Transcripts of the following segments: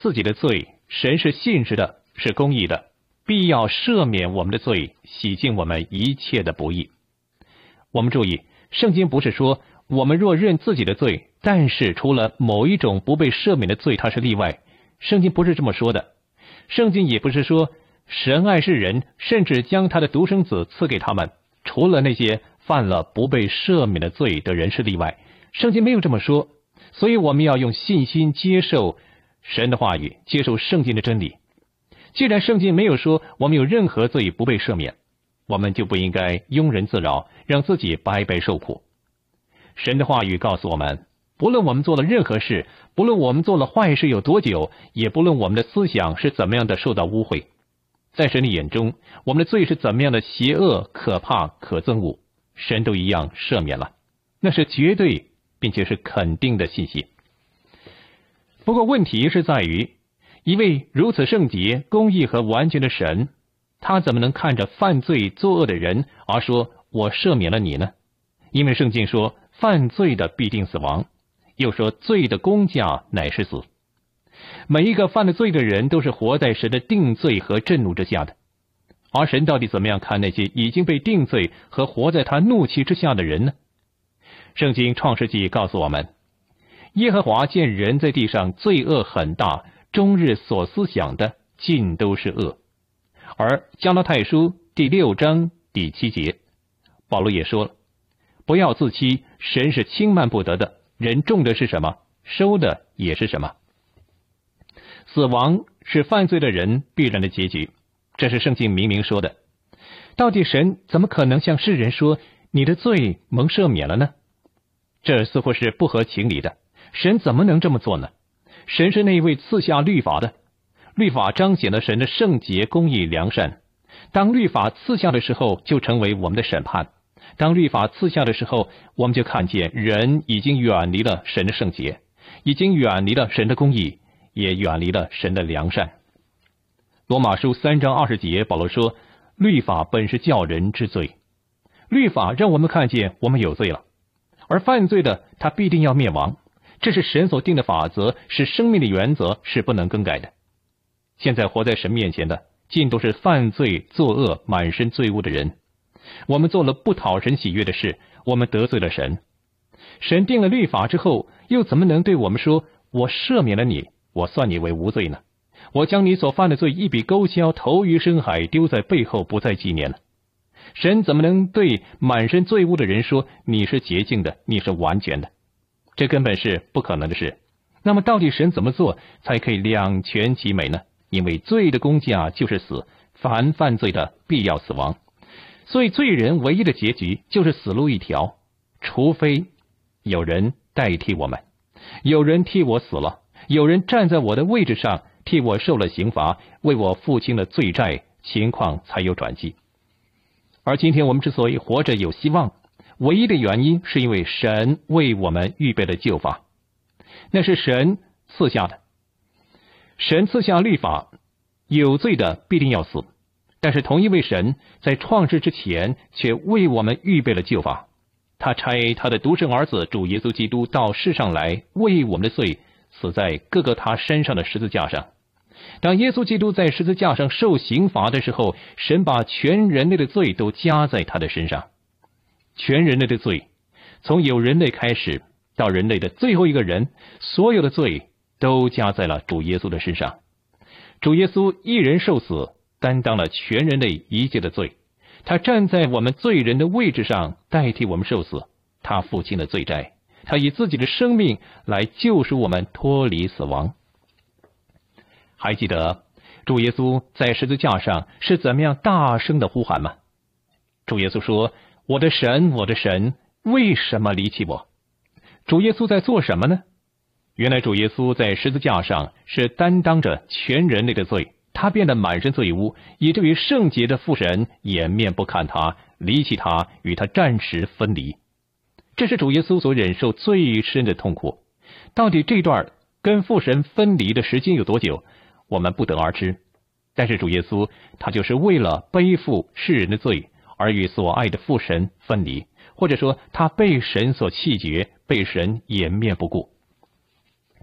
自己的罪，神是信实的，是公义的，必要赦免我们的罪，洗净我们一切的不义。我们注意，圣经不是说我们若认自己的罪，但是除了某一种不被赦免的罪它是例外，圣经不是这么说的。圣经也不是说神爱世人，甚至将他的独生子赐给他们，除了那些犯了不被赦免的罪的人是例外。圣经没有这么说，所以我们要用信心接受神的话语，接受圣经的真理。既然圣经没有说我们有任何罪不被赦免，我们就不应该庸人自扰，让自己白白受苦。神的话语告诉我们，不论我们做了任何事，不论我们做了坏事有多久，也不论我们的思想是怎么样的受到污秽，在神的眼中，我们的罪是怎么样的邪恶、可怕、可憎恶，神都一样赦免了。那是绝对并且是肯定的信息。不过问题是在于，一位如此圣洁、公义和完全的神，他怎么能看着犯罪作恶的人而说我赦免了你呢？因为圣经说犯罪的必定死亡，又说罪的工价乃是死。每一个犯了罪的人都是活在神的定罪和震怒之下的，而神到底怎么样看那些已经被定罪和活在他怒气之下的人呢？圣经创世纪告诉我们，耶和华见人在地上罪恶很大，终日所思想的尽都是恶。而加拉太书第6章第7节，保罗也说了，不要自欺，神是轻慢不得的，人种的是什么，收的也是什么。死亡是犯罪的人必然的结局，这是圣经明明说的。到底神怎么可能向世人说你的罪蒙赦免了呢？这似乎是不合情理的，神怎么能这么做呢？神是那一位赐下律法的，律法彰显了神的圣洁、公义、良善。当律法赐下的时候，就成为我们的审判。当律法赐下的时候，我们就看见人已经远离了神的圣洁，已经远离了神的公义，也远离了神的良善。罗马书3章20节，保罗说，律法本是叫人知罪。律法让我们看见我们有罪了，而犯罪的他必定要灭亡。这是神所定的法则，是生命的原则，是不能更改的。现在活在神面前的尽都是犯罪作恶满身罪污的人。我们做了不讨神喜悦的事，我们得罪了神。神定了律法之后，又怎么能对我们说我赦免了你，我算你为无罪呢？我将你所犯的罪一笔勾销，投于深海，丢在背后，不再纪念了。神怎么能对满身罪污的人说你是洁净的，你是完全的？这根本是不可能的事。那么到底神怎么做才可以两全其美呢？因为罪的工价就是死，凡犯罪的必要死亡。所以罪人唯一的结局就是死路一条，除非有人代替我们，有人替我死了，有人站在我的位置上替我受了刑罚，为我付清了罪债，情况才有转机。而今天我们之所以活着有希望，唯一的原因是因为神为我们预备了救法，那是神赐下的。神赐下律法，有罪的必定要死，但是同一位神在创世之前却为我们预备了救法。他差他的独生儿子主耶稣基督到世上来，为我们的罪死在各个他身上的十字架上。当耶稣基督在十字架上受刑罚的时候，神把全人类的罪都加在他的身上。全人类的罪，从有人类开始到人类的最后一个人，所有的罪都加在了主耶稣的身上。主耶稣一人受死，担当了全人类一切的罪。他站在我们罪人的位置上，代替我们受死。他付清了罪债，他以自己的生命来救赎我们脱离死亡。还记得主耶稣在十字架上是怎么样大声的呼喊吗？主耶稣说，我的神，我的神，为什么离弃我？主耶稣在做什么呢？原来主耶稣在十字架上是担当着全人类的罪，他变得满身罪污，以至于圣洁的父神掩面不看他，离弃他，与他暂时分离。这是主耶稣所忍受最深的痛苦。到底这段跟父神分离的时间有多久，我们不得而知。但是主耶稣他就是为了背负世人的罪而与所爱的父神分离，或者说他被神所弃绝，被神掩面不顾。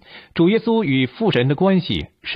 主耶稣与父神的关系是